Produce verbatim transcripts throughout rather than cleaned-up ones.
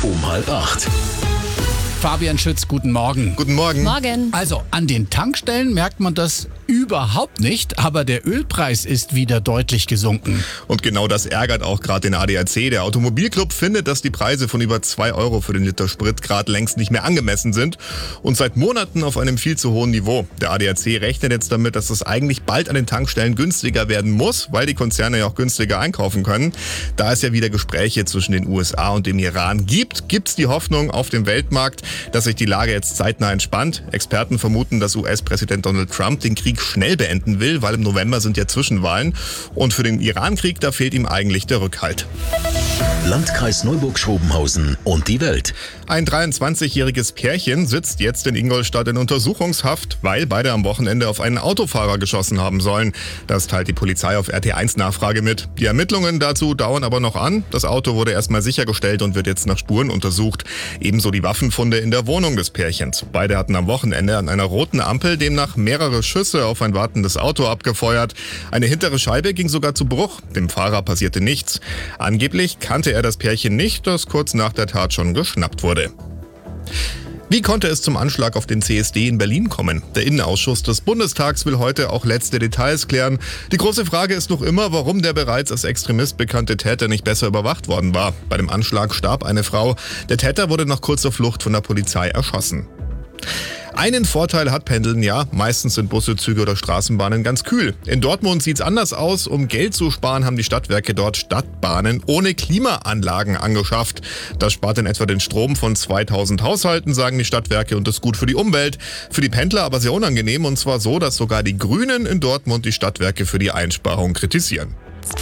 um halb acht. Fabian Schütz, guten Morgen. Guten Morgen. Morgen. Also, an den Tankstellen merkt man das überhaupt nicht, aber der Ölpreis ist wieder deutlich gesunken. Und genau das ärgert auch gerade den A D A C. Der Automobilclub findet, dass die Preise von über zwei Euro für den Liter Sprit gerade längst nicht mehr angemessen sind und seit Monaten auf einem viel zu hohen Niveau. Der A D A C rechnet jetzt damit, dass es eigentlich bald an den Tankstellen günstiger werden muss, weil die Konzerne ja auch günstiger einkaufen können. Da es ja wieder Gespräche zwischen den U S A und dem Iran gibt, gibt es die Hoffnung auf dem Weltmarkt, dass sich die Lage jetzt zeitnah entspannt. Experten vermuten, dass U S-Präsident Donald Trump den Krieg schnell beenden will, weil im November sind ja Zwischenwahlen. Und für den Iran-Krieg, da fehlt ihm eigentlich der Rückhalt. Landkreis Neuburg-Schrobenhausen und die Welt. Ein dreiundzwanzigjähriges Pärchen sitzt jetzt in Ingolstadt in Untersuchungshaft, weil beide am Wochenende auf einen Autofahrer geschossen haben sollen. Das teilt die Polizei auf R T eins Nachfrage mit. Die Ermittlungen dazu dauern aber noch an. Das Auto wurde erstmal sichergestellt und wird jetzt nach Spuren untersucht. Ebenso die Waffenfunde in der Wohnung des Pärchens. Beide hatten am Wochenende an einer roten Ampel demnach mehrere Schüsse auf ein wartendes Auto abgefeuert. Eine hintere Scheibe ging sogar zu Bruch. Dem Fahrer passierte nichts. Angeblich kannte er das Pärchen nicht, das kurz nach der Tat schon geschnappt wurde. Wie konnte es zum Anschlag auf den C S D in Berlin kommen? Der Innenausschuss des Bundestags will heute auch letzte Details klären. Die große Frage ist noch immer, warum der bereits als Extremist bekannte Täter nicht besser überwacht worden war. Bei dem Anschlag starb eine Frau. Der Täter wurde nach kurzer Flucht von der Polizei erschossen. Einen Vorteil hat Pendeln ja, meistens sind Busse, Züge oder Straßenbahnen ganz kühl. In Dortmund sieht's anders aus. Um Geld zu sparen, haben die Stadtwerke dort Stadtbahnen ohne Klimaanlagen angeschafft. Das spart in etwa den Strom von zweitausend Haushalten, sagen die Stadtwerke, und ist gut für die Umwelt. Für die Pendler aber sehr unangenehm, und zwar so, dass sogar die Grünen in Dortmund die Stadtwerke für die Einsparung kritisieren.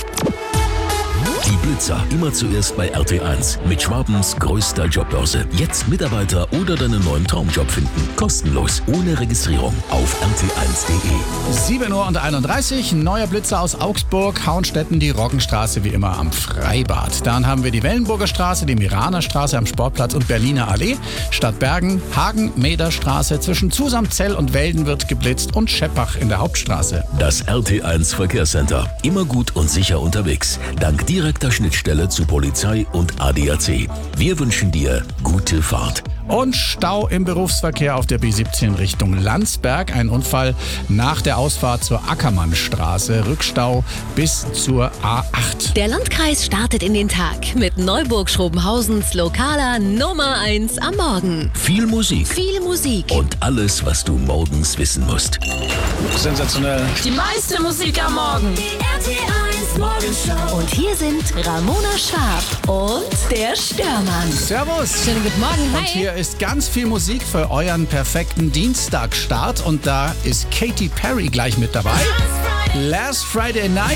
Die Blitzer, immer zuerst bei R T eins. Mit Schwabens größter Jobbörse. Jetzt Mitarbeiter oder deinen neuen Traumjob finden. Kostenlos, ohne Registrierung auf R T eins punkt de. sieben Uhr einunddreißig, neuer Blitzer aus Augsburg, Hauenstetten, die Roggenstraße wie immer am Freibad. Dann haben wir die Wellenburger Straße, die Miranerstraße am Sportplatz und Berliner Allee. Stadt Bergen, Hagen-Meder-Straße zwischen Zusamzell und Welden wird geblitzt und Scheppach in der Hauptstraße. Das R T eins Verkehrscenter. Immer gut und sicher unterwegs. Dank direkter Schnittstelle zu Polizei und A D A C. Wir wünschen dir gute Fahrt. Und Stau im Berufsverkehr auf der B siebzehn Richtung Landsberg. Ein Unfall nach der Ausfahrt zur Ackermannstraße. Rückstau bis zur A acht. Der Landkreis startet in den Tag mit Neuburg-Schrobenhausens lokaler Nummer eins am Morgen. Viel Musik. Viel Musik. Und alles, was du morgens wissen musst. Sensationell. Die meiste Musik am Morgen. Die R T eins Morgenshow. Und hier sind Ramona Schwab und der Störmann. Servus. Schönen guten Morgen. Und hier ist ganz viel Musik für euren perfekten Dienstagstart. Und da ist Katy Perry gleich mit dabei. Last Friday Night.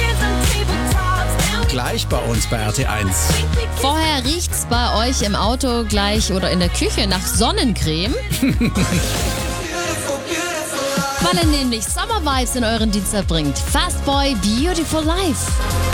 Gleich bei uns bei R T eins. Vorher riecht's bei euch im Auto gleich oder in der Küche nach Sonnencreme. Weil er nämlich Summer Vibes in euren Dienstag bringt. Fastboy Beautiful Life.